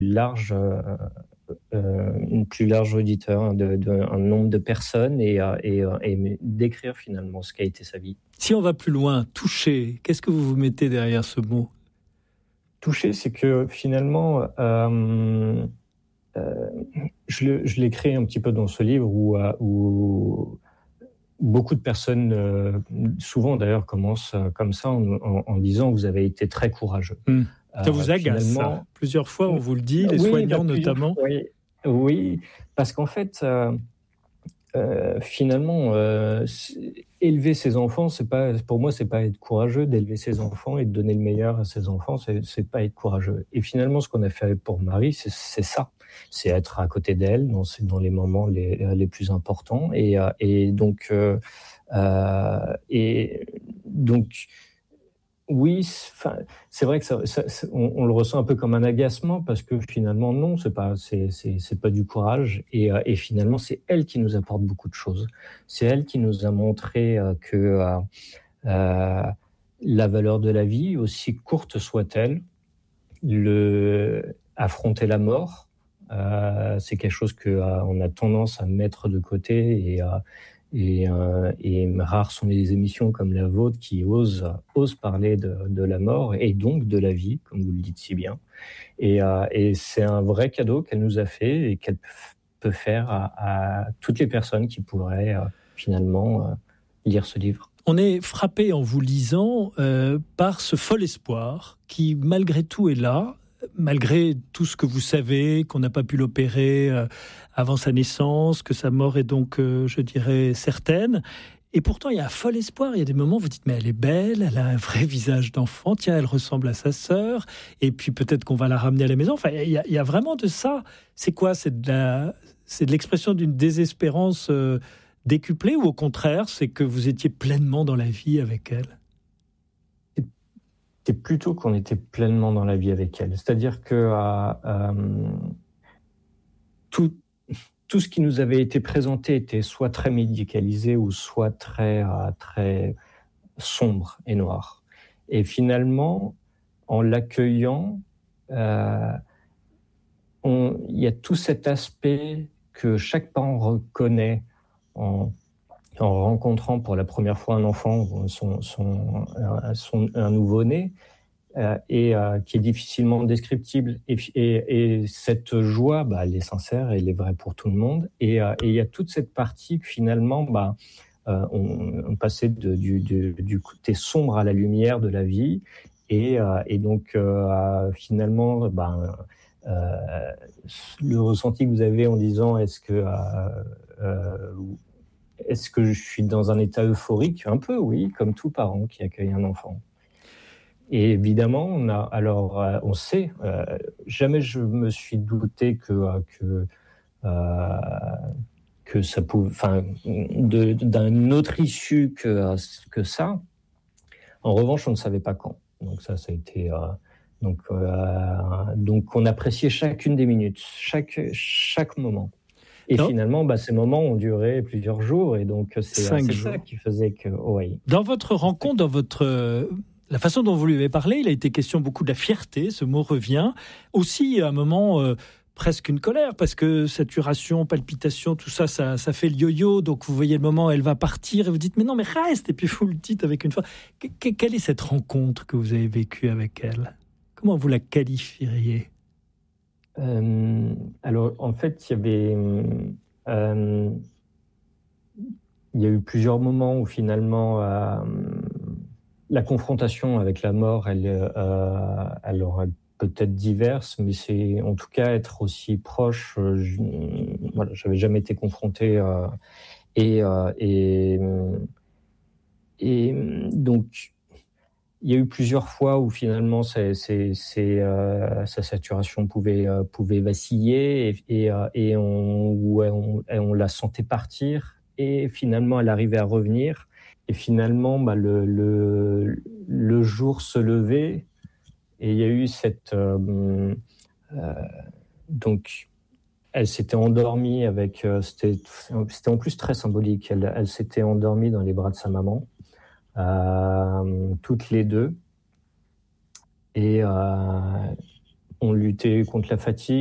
large, une plus large auditeur, un nombre de personnes et décrire finalement ce qu'a été sa vie. Si on va plus loin, toucher, qu'est-ce que vous mettez derrière ce mot ? Toucher, c'est que finalement, je l'ai créé un petit peu dans ce livre où beaucoup de personnes, souvent d'ailleurs, commencent comme ça en disant « vous avez été très courageux ». Ça vous agace, ça. Plusieurs fois, on vous le dit, les soignants notamment. Oui, parce qu'en fait, finalement, élever ses enfants, pour moi, c'est pas être courageux d'élever ses enfants et de donner le meilleur à ses enfants, c'est pas être courageux. Et finalement, ce qu'on a fait pour Marie, c'est ça, c'est être à côté d'elle dans les moments les plus importants. Et donc, oui, c'est vrai que on le ressent un peu comme un agacement parce que finalement non, c'est pas du courage et finalement c'est elle qui nous apporte beaucoup de choses. C'est elle qui nous a montré que la valeur de la vie, aussi courte soit-elle, affronter la mort, c'est quelque chose que on a tendance à mettre de côté et rares sont les émissions comme la vôtre qui osent parler de la mort et donc de la vie, comme vous le dites si bien. Et c'est un vrai cadeau qu'elle nous a fait et qu'elle peut faire à toutes les personnes qui pourraient finalement lire ce livre. On est frappé en vous lisant par ce fol espoir qui, malgré tout, est là, malgré tout ce que vous savez, qu'on n'a pas pu l'opérer avant sa naissance, que sa mort est donc, je dirais, certaine. Et pourtant, il y a un fol espoir. Il y a des moments où vous dites, mais elle est belle, elle a un vrai visage d'enfant. Tiens, elle ressemble à sa sœur. Et puis peut-être qu'on va la ramener à la maison. Enfin, il y a vraiment de ça. C'est quoi ? C'est de l'expression d'une désespérance décuplée ou au contraire, c'est que vous étiez pleinement dans la vie avec elle ? C'est plutôt qu'on était pleinement dans la vie avec elle. C'est-à-dire que tout ce qui nous avait été présenté était soit très médicalisé ou soit très sombre et noir. Et finalement, en l'accueillant, il y a tout cet aspect que chaque parent reconnaît en rencontrant pour la première fois un enfant, un nouveau-né, et qui est difficilement descriptible. Et cette joie, elle est sincère, elle est vraie pour tout le monde. Et il y a toute cette partie que finalement, on passait du côté sombre à la lumière de la vie. Et donc, finalement, le ressenti que vous avez en disant est-ce que je suis dans un état euphorique ? Un peu, oui, comme tout parent qui accueille un enfant. Et évidemment, on sait, jamais je me suis douté que ça pouvait, d'un autre issue que ça. En revanche, on ne savait pas quand. Donc ça a été donc on appréciait chacune des minutes, chaque moment. Et finalement, ces moments ont duré plusieurs jours, et donc c'est ça qui faisait que. Oui. Dans votre rencontre, la façon dont vous lui avez parlé, il a été question beaucoup de la fierté, ce mot revient. Aussi, à un moment, presque une colère, parce que saturation, palpitation, tout ça, ça fait le yo-yo. Donc, vous voyez le moment où elle va partir et vous dites, mais non, mais reste. Et puis, vous le dites avec une fois. Quelle est cette rencontre que vous avez vécue avec elle ? Comment vous la qualifieriez ? Alors, en fait, il y a eu plusieurs moments où finalement la confrontation avec la mort, elle aurait peut-être diverses, mais c'est en tout cas être aussi proche. J'avais jamais été confronté et donc il y a eu plusieurs fois où finalement sa saturation pouvait vaciller et on la sentait partir et finalement elle arrivait à revenir. Et finalement, le jour se levait et il y a eu donc, elle s'était endormie avec. C'était en plus très symbolique. Elle s'était endormie dans les bras de sa maman, toutes les deux. Et ont lutté contre la fatigue.